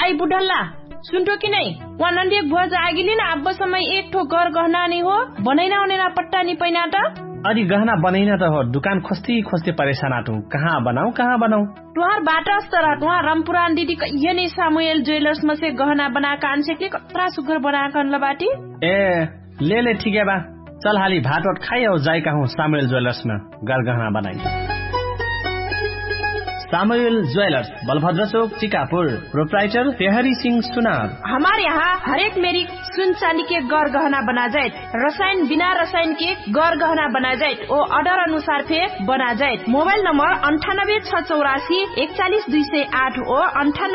दाई बुढल्ला सुन्टो कि नै वनन्डे बुवा जागिली न अब समय एक ठो घर गहना नि हो बनैना ओनेना पट्टा नि पैना त अरे गहना बनैना त हो दुकान खोस्ती परेशान आटू कहाँ बनाऊ तुहार बाटा तर तुहार रामपुरान दीदी ये नै सामुएल ज्वेलर्स में से गहना बनाका आंसेकले कत्रा सुगर बनाका ल बाटी ए ले ठीक है बा चल हाली भात खाई और जाई का हूँ सामुएल ज्वेलर्स में गहना बनाई सामुएल ज्वेलर्स बलभद्र चौक टीकापुर प्रोप्राइटर तेहरी सिंह सुनार। हमारे यहाँ हर एक मेरी सुन चांदी के गौर गहना बना जाए रसायन बिना रसायन के गौर गहना बना जाए और ऑर्डर अनुसार फे बना जाए। मोबाइल नंबर 9864414208 और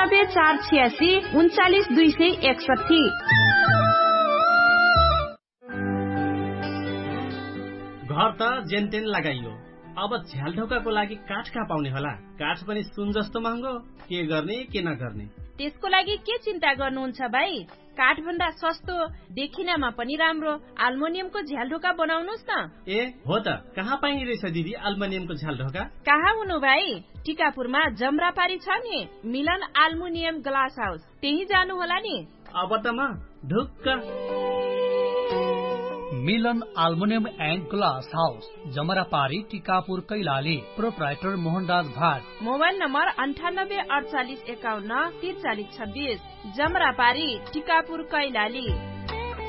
9848399261। घर त जेनतेन लगाइयो अब झ्यालढोकाको लागि काठ कहाँ पाउने होला काठ पनि सुन जस्तो महँगो के गर्ने के नगर्ने त्यसको लागि के चिन्ता गर्नुहुन्छ भाइ काठ भन्दा सस्तो देखिनमा पनि राम्रो एल्युमिनियमको झ्यालढोका बनाउनुस् न। ए हो त कहाँ पाइने रहेछ दिदी एल्युमिनियमको झ्यालढोका कहाँ हुनु भाइ टिकापुरमा जमरापारी छ नि मिलन एल्युमिनियम ग्लास हाउस त्यही जानु होला नि। अब त म ढुक्क मिलन aluminium and glass house जमरापारी Tikapur Kailali proprietor Mohanraj Bhat mobile number 9848514326 जमरापारी Tikapur Kailali.